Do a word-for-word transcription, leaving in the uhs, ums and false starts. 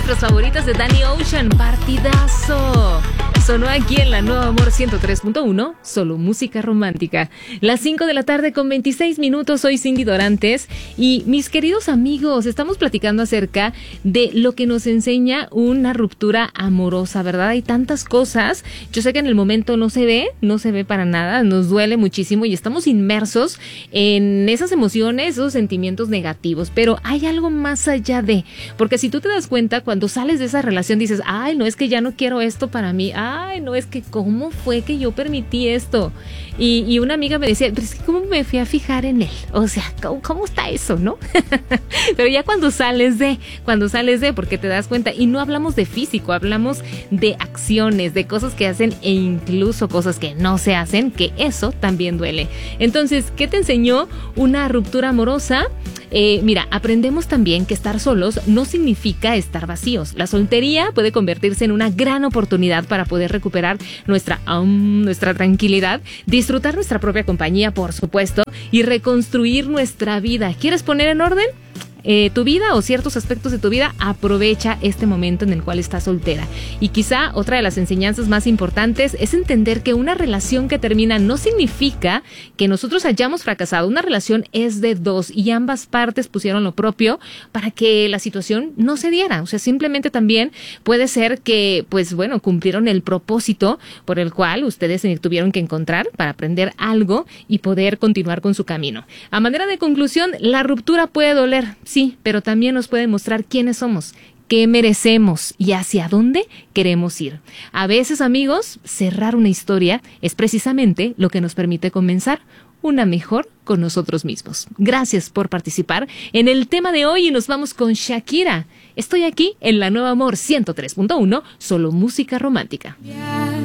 nuestras favoritas de Danny Ocean, partidazo. Sonó aquí en la Nueva Amor ciento tres punto uno, solo música romántica. Las cinco de la tarde con veintiséis minutos, soy Cindy Dorantes. Y mis queridos amigos, estamos platicando acerca de lo que nos enseña una ruptura amorosa, ¿verdad? Hay tantas cosas. Yo sé que en el momento no se ve, no se ve para nada, nos duele muchísimo y estamos inmersos en esas emociones, esos sentimientos negativos. Pero hay algo más allá de, porque si tú te das cuenta, cuando sales de esa relación dices, ay, no, es que ya no quiero esto para mí. Ay, no, es que cómo fue que yo permití esto. Y, y una amiga me decía, pero es que cómo me fui a fijar en él. O sea, ¿cómo, cómo está eso, no? Pero ya cuando sales de, cuando sales de, porque te das cuenta, y no hablamos de físico, hablamos de acciones, de cosas que hacen e incluso cosas que no se hacen, que eso también duele. Entonces, ¿qué te enseñó una ruptura amorosa? Eh, mira, aprendemos también que estar solos no significa estar vacíos. La soltería puede convertirse en una gran oportunidad para poder recuperar nuestra, um, nuestra tranquilidad, disfrutar nuestra propia compañía, por supuesto, y reconstruir nuestra vida. ¿Quieres poner en orden Eh, tu vida o ciertos aspectos de tu vida? Aprovecha este momento en el cual estás soltera. Y quizá otra de las enseñanzas más importantes es entender que una relación que termina no significa que nosotros hayamos fracasado. Una relación es de dos y ambas partes pusieron lo propio para que la situación no se diera. O sea, simplemente también puede ser que, pues bueno, cumplieron el propósito por el cual ustedes tuvieron que encontrar para aprender algo y poder continuar con su camino. A manera de conclusión, la ruptura puede doler, sí, pero también nos puede mostrar quiénes somos, qué merecemos y hacia dónde queremos ir. A veces, amigos, cerrar una historia es precisamente lo que nos permite comenzar una mejor con nosotros mismos. Gracias por participar en el tema de hoy y nos vamos con Shakira. Estoy aquí en la Nueva Amor ciento tres punto uno, solo música romántica. Yeah.